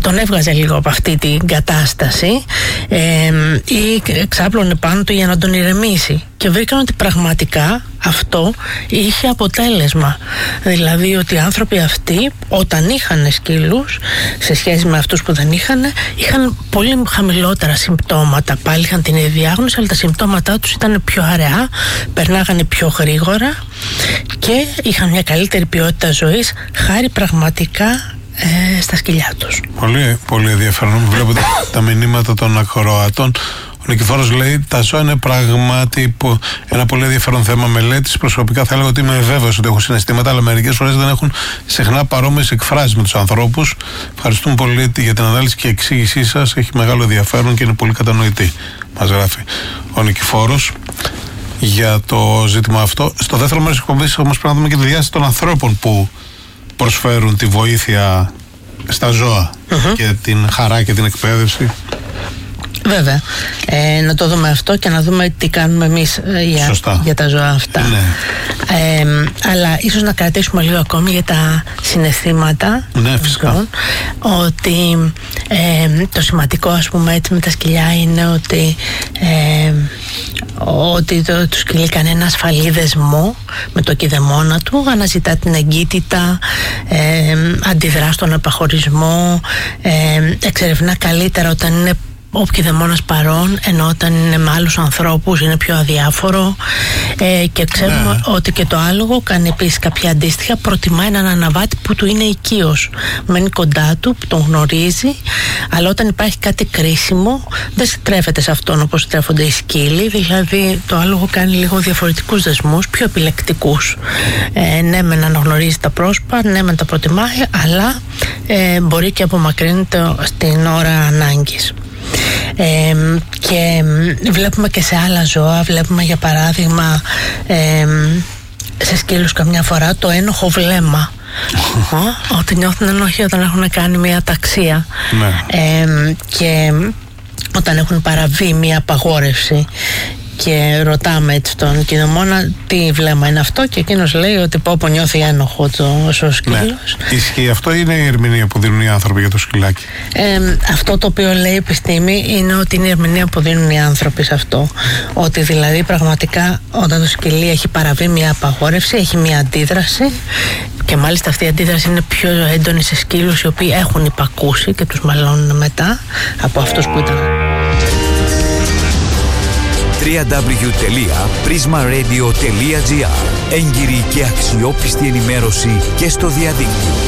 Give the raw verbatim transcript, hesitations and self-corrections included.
τον έβγαζε λίγο από αυτή την κατάσταση ε, ή ξάπλωνε πάνω του για να τον ηρεμήσει. Και βρήκαν ότι πραγματικά αυτό είχε αποτέλεσμα. Δηλαδή ότι οι άνθρωποι αυτοί όταν είχαν σκύλους σε σχέση με αυτούς που δεν είχαν, είχαν πολύ χαμηλότερα συμπτώματα. Πάλι είχαν την ίδια διάγνωση, αλλά τα συμπτώματά τους ήταν πιο αραιά, περνάγανε πιο γρήγορα και είχαν μια καλύτερη ποιότητα ζωής χάρη πραγματικά ε, στα σκυλιά τους. Πολύ, πολύ ενδιαφέρον. Βλέπετε τα μηνύματα των ακροατών. Ο Νικηφόρος λέει: τα ζώα είναι πράγματι ένα πολύ ενδιαφέρον θέμα μελέτης. Προσωπικά θα έλεγα ότι είμαι βέβαιος ότι έχουν συναισθήματα, αλλά μερικές φορές δεν έχουν συχνά παρόμοιες εκφράσεις με τους ανθρώπους. Ευχαριστούμε πολύ για την ανάλυση και εξήγησή σας. Έχει μεγάλο ενδιαφέρον και είναι πολύ κατανοητή. Μας γράφει ο Νικηφόρος για το ζήτημα αυτό. Στο δεύτερο μέρος της εκπομπής όμως πρέπει να δούμε και τη διάσταση των ανθρώπων που προσφέρουν τη βοήθεια στα ζώα mm-hmm. και την χαρά και την εκπαίδευση. Βέβαια. Ε, να το δούμε αυτό και να δούμε τι κάνουμε εμείς ε, για, για τα ζώα αυτά. Ναι. Ε, αλλά ίσως να κρατήσουμε λίγο ακόμη για τα συναισθήματα. Ναι, φυσικά. Ζώων, ότι ε, το σημαντικό, ας πούμε, έτσι με τα σκυλιά είναι ότι ε, ότι το, το σκυλί κάνει ένα ασφαλή δεσμό με το κηδεμόνα του, αναζητά την εγκύτητα, ε, αντιδρά στον απαχωρισμό, ε, εξερευνά καλύτερα όταν είναι ο κηδεμόνας παρόν, ενώ όταν είναι με άλλους ανθρώπους είναι πιο αδιάφορο, ε, και ξέρουμε ναι. ότι και το άλογο κάνει επίσης κάποια αντίστοιχα, προτιμά έναν αναβάτη που του είναι οικείος, μένει κοντά του, που τον γνωρίζει, αλλά όταν υπάρχει κάτι κρίσιμο δεν στρέφεται σε αυτόν όπως στρέφονται οι σκύλοι. Δηλαδή το άλογο κάνει λίγο διαφορετικούς δεσμούς, πιο επιλεκτικούς. ε, ναι μεν να αναγνωρίζει τα πρόσωπα, ναι μεν τα προτιμάει, αλλά ε, μπορεί και απομακρύνεται στην ώρα ανάγκης. Ε, και βλέπουμε και σε άλλα ζώα, βλέπουμε για παράδειγμα ε, σε σκύλους καμιά φορά το ένοχο βλέμμα. Ότι νιώθουν ενοχή όταν έχουν κάνει μια ταξία. Ναι. ε, και όταν έχουν παραβεί μια απαγόρευση και ρωτάμε έτσι τον κηδεμόνα τι βλέμμα είναι αυτό, και εκείνος λέει ότι πω πω νιώθει ένοχο το σκύλος. Ναι. Ισχύει αυτό ή είναι η ερμηνεία που δίνουν οι άνθρωποι για το σκυλάκι? Ε, αυτό το οποίο λέει η επιστήμη είναι ότι είναι η ερμηνεία που δίνουν οι άνθρωποι σε αυτό. Ότι δηλαδή πραγματικά όταν το σκυλί έχει παραβεί μια απαγόρευση, έχει μια αντίδραση, και μάλιστα αυτή η αντίδραση είναι πιο έντονη σε σκύλους οι οποίοι έχουν υπακούσει και τους μαλώνουν μετά από αυτούς που ήταν. double-u double-u double-u τελεία πρίσμα ρέιντιο τελεία τζι άρ. Έγκυρη και αξιόπιστη ενημέρωση και στο διαδίκτυο.